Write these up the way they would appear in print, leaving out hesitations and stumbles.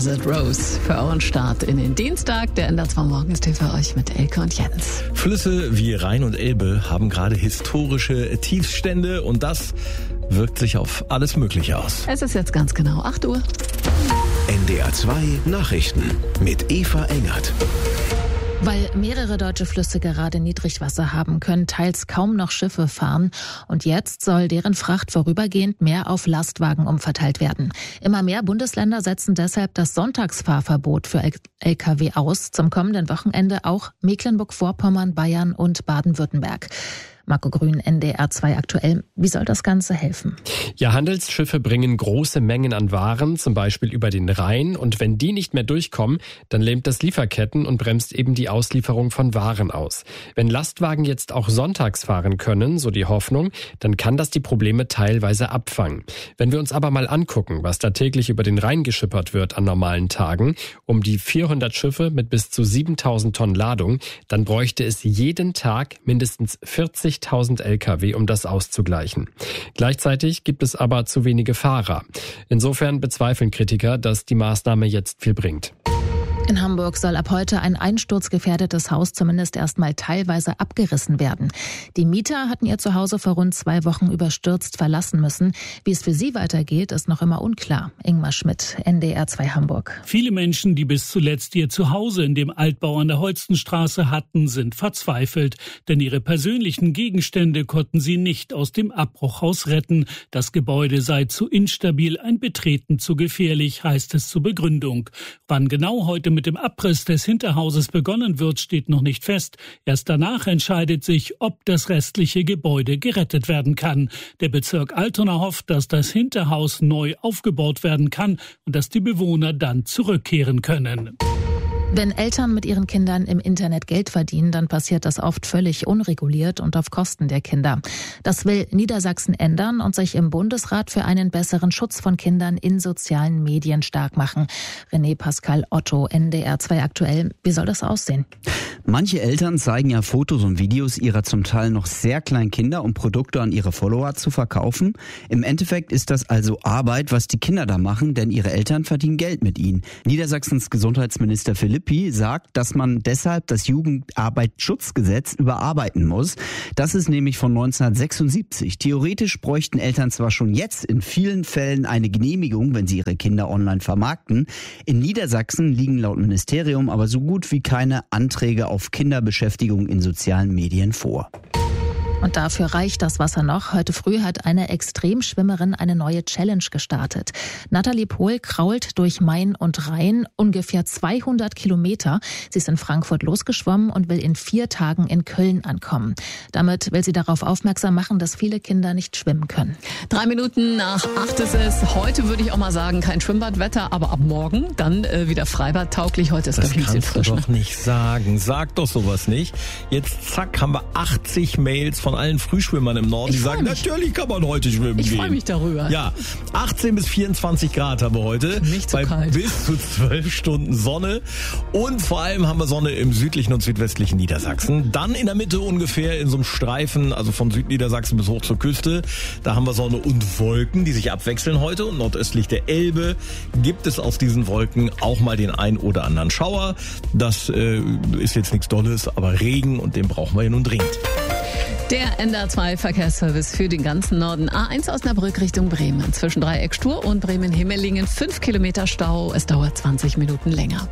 Desert Rose für euren Start in den Dienstag. Der NDR 2 Morgens für euch mit Elke und Jens. Flüsse wie Rhein und Elbe haben gerade historische Tiefstände und das wirkt sich auf alles Mögliche aus. Es ist jetzt ganz genau 8 Uhr. NDR 2 Nachrichten mit Eva Engert. Weil mehrere deutsche Flüsse gerade Niedrigwasser haben, können teils kaum noch Schiffe fahren. Und jetzt soll deren Fracht vorübergehend mehr auf Lastwagen umverteilt werden. Immer mehr Bundesländer setzen deshalb das Sonntagsfahrverbot für Lkw aus. Zum kommenden Wochenende auch Mecklenburg-Vorpommern, Bayern und Baden-Württemberg. Marco Grün, NDR 2 aktuell. Wie soll das Ganze helfen? Ja, Handelsschiffe bringen große Mengen an Waren, zum Beispiel über den Rhein. Und wenn die nicht mehr durchkommen, dann lähmt das Lieferketten und bremst eben die Auslieferung von Waren aus. Wenn Lastwagen jetzt auch sonntags fahren können, so die Hoffnung, dann kann das die Probleme teilweise abfangen. Wenn wir uns aber mal angucken, was da täglich über den Rhein geschippert wird an normalen Tagen, um die 400 Schiffe mit bis zu 7.000 Tonnen Ladung, dann bräuchte es jeden Tag mindestens 40.000 Lkw, um das auszugleichen. Gleichzeitig gibt es aber zu wenige Fahrer. Insofern bezweifeln Kritiker, dass die Maßnahme jetzt viel bringt. In Hamburg soll ab heute ein einsturzgefährdetes Haus zumindest erstmal teilweise abgerissen werden. Die Mieter hatten ihr Zuhause vor rund 2 Wochen überstürzt verlassen müssen. Wie es für sie weitergeht, ist noch immer unklar. Ingmar Schmidt, NDR 2 Hamburg. Viele Menschen, die bis zuletzt ihr Zuhause in dem Altbau an der Holstenstraße hatten, sind verzweifelt. Denn ihre persönlichen Gegenstände konnten sie nicht aus dem Abbruchhaus retten. Das Gebäude sei zu instabil, ein Betreten zu gefährlich, heißt es zur Begründung. Wann genau heute mit dem Abriss des Hinterhauses begonnen wird, steht noch nicht fest. Erst danach entscheidet sich, ob das restliche Gebäude gerettet werden kann. Der Bezirk Altona hofft, dass das Hinterhaus neu aufgebaut werden kann und dass die Bewohner dann zurückkehren können. Wenn Eltern mit ihren Kindern im Internet Geld verdienen, dann passiert das oft völlig unreguliert und auf Kosten der Kinder. Das will Niedersachsen ändern und sich im Bundesrat für einen besseren Schutz von Kindern in sozialen Medien stark machen. René Pascal Otto, NDR 2 aktuell. Wie soll das aussehen? Manche Eltern zeigen ja Fotos und Videos ihrer zum Teil noch sehr kleinen Kinder, um Produkte an ihre Follower zu verkaufen. Im Endeffekt ist das also Arbeit, was die Kinder da machen, denn ihre Eltern verdienen Geld mit ihnen. Niedersachsens Gesundheitsminister Philipp sagt, dass man deshalb das Jugendarbeitsschutzgesetz überarbeiten muss. Das ist nämlich von 1976. Theoretisch bräuchten Eltern zwar schon jetzt in vielen Fällen eine Genehmigung, wenn sie ihre Kinder online vermarkten. In Niedersachsen liegen laut Ministerium aber so gut wie keine Anträge auf Kinderbeschäftigung in sozialen Medien vor. Und dafür reicht das Wasser noch. Heute früh hat eine Extremschwimmerin eine neue Challenge gestartet. Nathalie Pohl krault durch Main und Rhein ungefähr 200 Kilometer. Sie ist in Frankfurt losgeschwommen und will in 4 Tagen in Köln ankommen. Damit will sie darauf aufmerksam machen, dass viele Kinder nicht schwimmen können. 3 Minuten nach 8 ist es. Heute würde ich auch mal sagen, kein Schwimmbadwetter, aber ab morgen dann wieder freibadtauglich. Heute ist, glaube ich, ein bisschen frisch. Das kannst du doch nicht sagen. Sag doch sowas nicht. Jetzt zack, haben wir 80 Mails von allen Frühschwimmern im Norden, die sagen, natürlich kann man heute schwimmen gehen. Ich freue mich darüber. Ja, 18 bis 24 Grad haben wir heute. Nicht so kalt. Bis zu 12 Stunden Sonne. Und vor allem haben wir Sonne im südlichen und südwestlichen Niedersachsen. Dann in der Mitte ungefähr in so einem Streifen, also von Südniedersachsen bis hoch zur Küste. Da haben wir Sonne und Wolken, die sich abwechseln heute. Und nordöstlich der Elbe gibt es aus diesen Wolken auch mal den ein oder anderen Schauer. Das ist jetzt nichts Dolles, aber Regen und den brauchen wir ja nun dringend. Der NDR 2 Verkehrsservice für den ganzen Norden. A1 Osnabrück Richtung Bremen. Zwischen Dreieck Stur und Bremen-Himmelingen 5 Kilometer Stau. Es dauert 20 Minuten länger.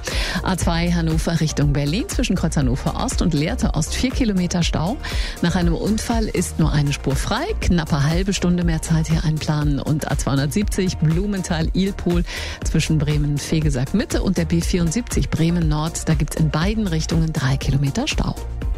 A2 Hannover Richtung Berlin. Zwischen Kreuz Hannover Ost und Lehrte Ost 4 Kilometer Stau. Nach einem Unfall ist nur eine Spur frei. Knappe halbe Stunde mehr Zeit hier einplanen. Und A270 Blumenthal-Ilpol zwischen Bremen-Fegesack Mitte und der B74 Bremen Nord. Da gibt's in beiden Richtungen 3 Kilometer Stau.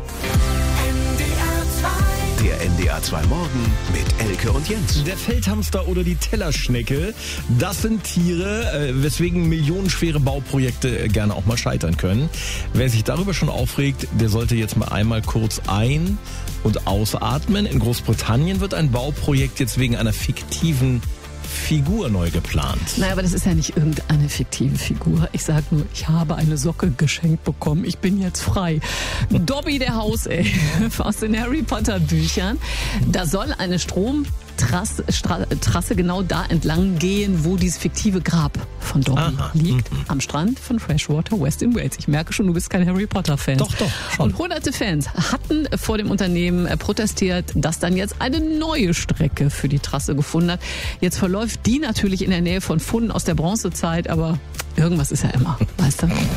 Der NDR 2 Morgen mit Elke und Jens. Der Feldhamster oder die Tellerschnecke, das sind Tiere, weswegen millionenschwere Bauprojekte gerne auch mal scheitern können. Wer sich darüber schon aufregt, der sollte jetzt mal einmal kurz ein- und ausatmen. In Großbritannien wird ein Bauprojekt jetzt wegen einer fiktiven Figur neu geplant. Naja, aber das ist ja nicht irgendeine fiktive Figur. Ich sag nur, ich habe eine Socke geschenkt bekommen. Ich bin jetzt frei. Dobby der Hauself aus den Harry Potter Büchern. Da soll eine Trasse genau da entlang gehen, wo dieses fiktive Grab von Dobby liegt, am Strand von Freshwater West in Wales. Ich merke schon, du bist kein Harry Potter-Fan. Doch, schon. Und hunderte Fans hatten vor dem Unternehmen protestiert, dass dann jetzt eine neue Strecke für die Trasse gefunden hat. Jetzt verläuft die natürlich in der Nähe von Funden aus der Bronzezeit, aber irgendwas ist ja immer, weißt du?